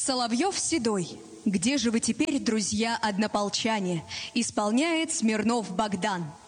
Соловьев седой, где же вы теперь, друзья-однополчане? Исполняет Смирнов Богдан.